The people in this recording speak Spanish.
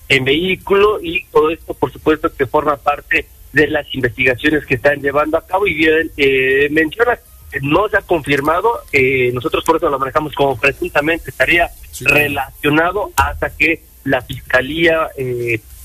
en vehículo, y todo esto por supuesto que forma parte de las investigaciones que están llevando a cabo. Y bien, menciona, no se ha confirmado, nosotros por eso lo manejamos como presuntamente estaría relacionado, hasta que la Fiscalía